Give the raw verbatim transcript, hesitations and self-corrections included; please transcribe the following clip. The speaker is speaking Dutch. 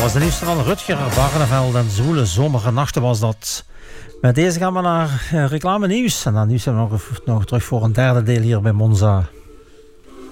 was de nieuwste van Rutger Barneveld en Zwoele. Zomige nachten was dat. Met deze gaan we naar uh, reclame nieuws. En dan nieuws hebben we nog, nog terug voor een derde deel hier bij Monza.